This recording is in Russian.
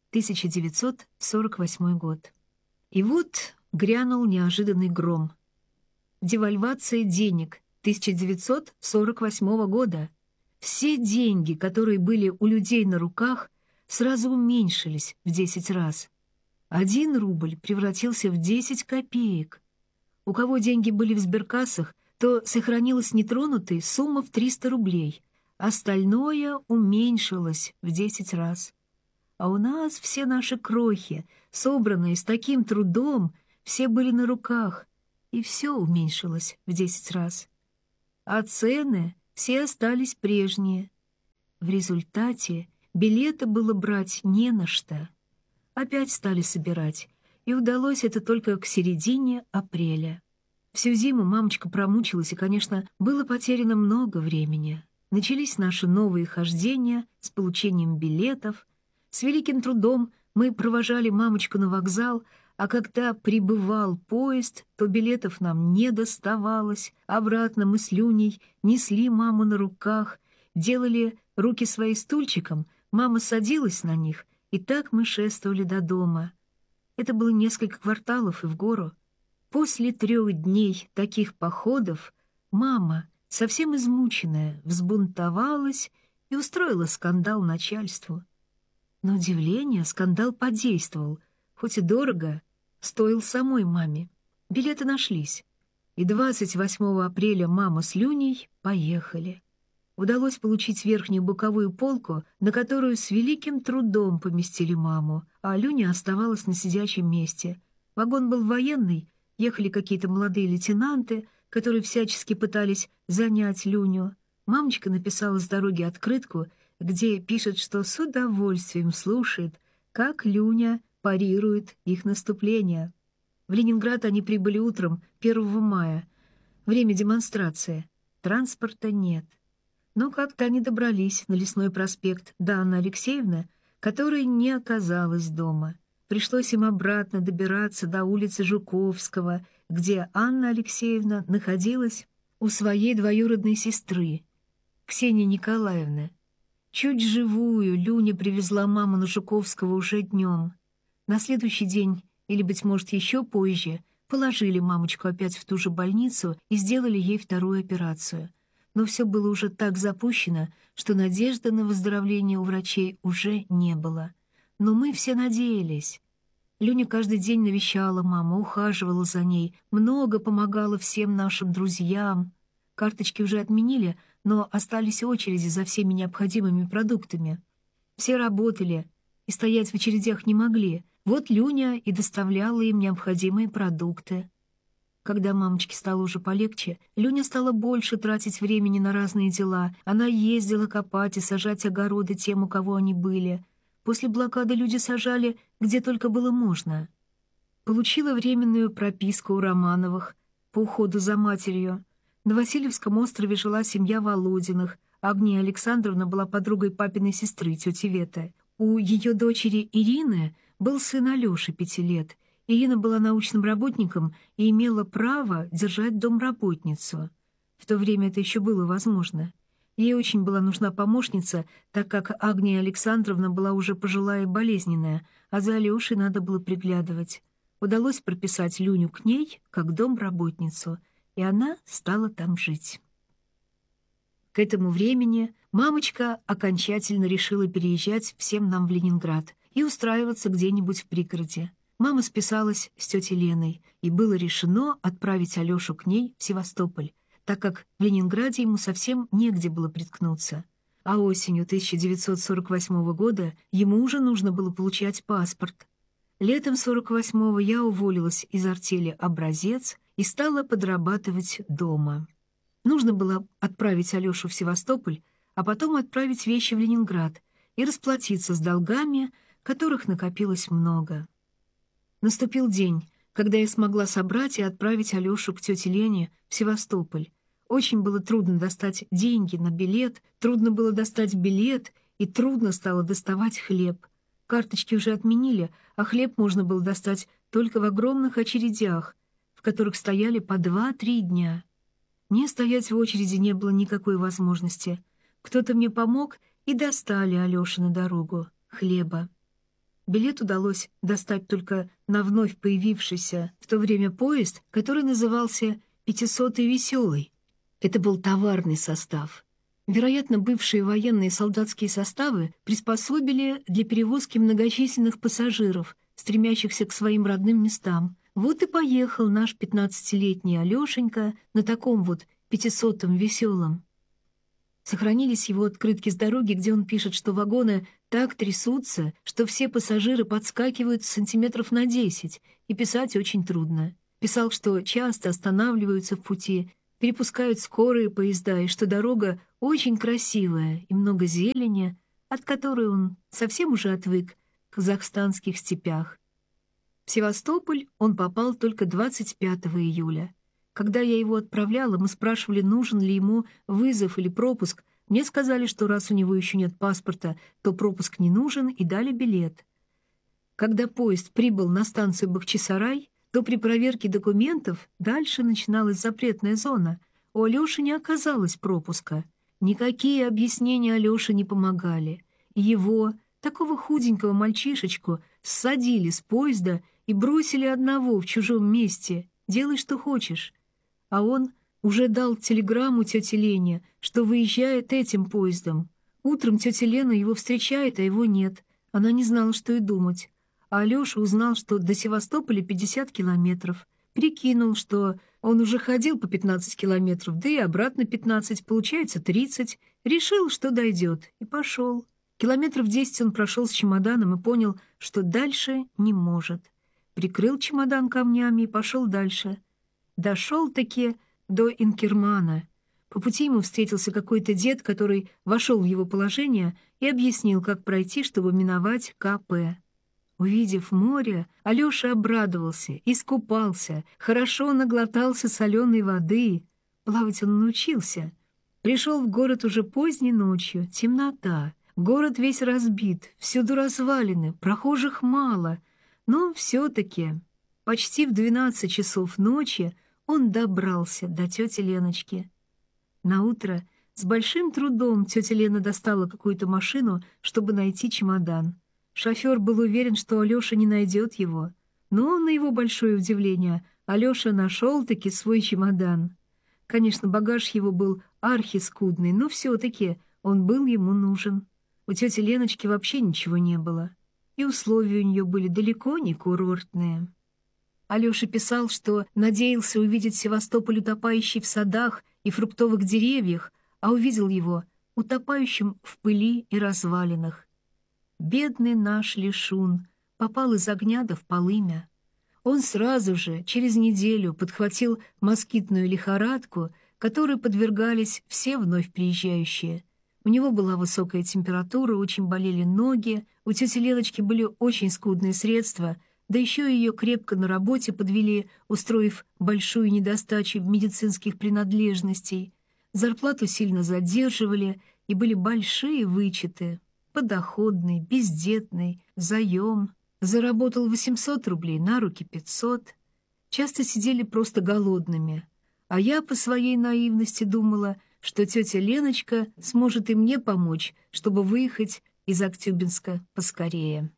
1948 год. И вот грянул неожиданный гром. Девальвация денег 1948 года. Все деньги, которые были у людей на руках, сразу уменьшились в 10 раз. 1 рубль превратился в 10 копеек. У кого деньги были в сберкассах, то сохранилась нетронутой сумма в 300 рублей. Остальное уменьшилось в 10 раз. А у нас все наши крохи, собранные с таким трудом, все были на руках, и все уменьшилось в 10 раз. А цены все остались прежние. В результате билеты было брать не на что. Опять стали собирать, и удалось это только к середине апреля. Всю зиму мамочка промучилась, и, конечно, было потеряно много времени. Начались наши новые хождения с получением билетов. С великим трудом мы провожали мамочку на вокзал, а когда прибывал поезд, то билетов нам не доставалось. Обратно мы с Люней несли маму на руках, делали руки свои стульчиком, мама садилась на них, и так мы шествовали до дома. Это было несколько кварталов и в гору. После 3 дней таких походов мама, совсем измученная, взбунтовалась и устроила скандал начальству. На удивление скандал подействовал, хоть и дорого, стоил самой маме. Билеты нашлись, и 28 апреля мама с Люней поехали. Удалось получить верхнюю боковую полку, на которую с великим трудом поместили маму, а Люня оставалась на сидячем месте. Вагон был военный, ехали какие-то молодые лейтенанты, которые всячески пытались занять Люню. Мамочка написала с дороги открытку, где пишет, что с удовольствием слушает, как Люня парирует их наступление. В Ленинград они прибыли утром 1 мая. Время демонстрации. Транспорта нет. Но как-то они добрались на Лесной проспект до Анны Алексеевны, которой не оказалась дома. Пришлось им обратно добираться до улицы Жуковского, где Анна Алексеевна находилась у своей двоюродной сестры, Ксении Николаевны. Чуть живую Люня привезла маму на Жуковского уже днем. На следующий день, или, быть может, еще позже, положили мамочку опять в ту же больницу и сделали ей 2-ю операцию. Но все было уже так запущено, что надежды на выздоровление у врачей уже не было. Но мы все надеялись. Люня каждый день навещала маму, ухаживала за ней, много помогала всем нашим друзьям. Карточки уже отменили, но остались очереди за всеми необходимыми продуктами. Все работали и стоять в очередях не могли. Вот Люня и доставляла им необходимые продукты. Когда мамочке стало уже полегче, Люня стала больше тратить времени на разные дела. Она ездила копать и сажать огороды тем, у кого они были. После блокады люди сажали, где только было можно. Получила временную прописку у Романовых по уходу за матерью. На Васильевском острове жила семья Володиных. Агния Александровна была подругой папиной сестры, тети Веты. У ее дочери Ирины был сын Алеша 5 лет. Ирина была научным работником и имела право держать домработницу. В то время это еще было возможно. Ей очень была нужна помощница, так как Агния Александровна была уже пожилая и болезненная, а за Алешей надо было приглядывать. Удалось прописать Люню к ней как домработницу, и она стала там жить. К этому времени мамочка окончательно решила переезжать всем нам в Ленинград и устраиваться где-нибудь в пригороде. Мама списалась с тетей Леной, и было решено отправить Алешу к ней в Севастополь, так как в Ленинграде ему совсем негде было приткнуться. А осенью 1948 года ему уже нужно было получать паспорт. Летом 48-го я уволилась из артели «Образец» и стала подрабатывать дома. Нужно было отправить Алешу в Севастополь, а потом отправить вещи в Ленинград и расплатиться с долгами, которых накопилось много. Наступил день, когда я смогла собрать и отправить Алешу к тете Лене в Севастополь. Очень было трудно достать деньги на билет, трудно было достать билет, и трудно стало доставать хлеб. Карточки уже отменили, а хлеб можно было достать только в огромных очередях, в которых стояли по 2-3 дня. Мне стоять в очереди не было никакой возможности. Кто-то мне помог, и достали Алёше на дорогу хлеба. Билет удалось достать только на вновь появившийся в то время поезд, который назывался «500-й веселый». Это был товарный состав. Вероятно, бывшие военные и солдатские составы приспособили для перевозки многочисленных пассажиров, стремящихся к своим родным местам. Вот и поехал наш 15-летний Алешенька на таком вот 500-м веселом. Сохранились его открытки с дороги, где он пишет, что вагоны так трясутся, что все пассажиры подскакивают сантиметров на 10, и писать очень трудно. Писал, что часто останавливаются в пути, перепускают скорые поезда, и что дорога очень красивая и много зелени, от которой он совсем уже отвык в казахстанских степях. В Севастополь он попал только 25 июля. Когда я его отправляла, мы спрашивали, нужен ли ему вызов или пропуск. Мне сказали, что раз у него еще нет паспорта, то пропуск не нужен, и дали билет. Когда поезд прибыл на станцию Бахчисарай, то при проверке документов дальше начиналась запретная зона. У Алеши не оказалось пропуска. Никакие объяснения Алёше не помогали. Его, такого худенького мальчишечку, ссадили с поезда и бросили одного в чужом месте. Делай, что хочешь. А он уже дал телеграмму тете Лене, что выезжает этим поездом. Утром тетя Лена его встречает, а его нет. Она не знала, что и думать. А Алеша узнал, что до Севастополя 50 километров. Прикинул, что он уже ходил по 15 километров, да и обратно 15, получается 30. Решил, что дойдет, и пошел. Километров 10 он прошел с чемоданом и понял, что дальше не может. Прикрыл чемодан камнями и пошел дальше. Дошел-таки до Инкермана. По пути ему встретился какой-то дед, который вошел в его положение и объяснил, как пройти, чтобы миновать КП. Увидев море, Алеша обрадовался, искупался, хорошо наглотался соленой воды. Плавать он научился. Пришел в город уже поздней ночью, темнота. Город весь разбит, всюду развалины, прохожих мало. Но все-таки почти в 12 часов ночи он добрался до тети Леночки. Наутро с большим трудом тетя Лена достала какую-то машину, чтобы найти чемодан. Шофер был уверен, что Алеша не найдет его. Но, на его большое удивление, Алеша нашел-таки свой чемодан. Конечно, багаж его был архискудный, но все-таки он был ему нужен. У тети Леночки вообще ничего не было. И условия у нее были далеко не курортные. Алеша писал, что надеялся увидеть Севастополь утопающий в садах и фруктовых деревьях, а увидел его утопающим в пыли и развалинах. Бедный наш Лешун попал из огня да в полымя. Он сразу же, через неделю, подхватил москитную лихорадку, которой подвергались все вновь приезжающие. У него была высокая температура, очень болели ноги, у тети Леночки были очень скудные средства, да еще ее крепко на работе подвели, устроив большую недостачу медицинских принадлежностей. Зарплату сильно задерживали, и были большие вычеты. Подоходный, бездетный, заем. Заработал 800 рублей, на руки 500. Часто сидели просто голодными. А я по своей наивности думала, что тетя Леночка сможет и мне помочь, чтобы выехать из Актюбинска поскорее.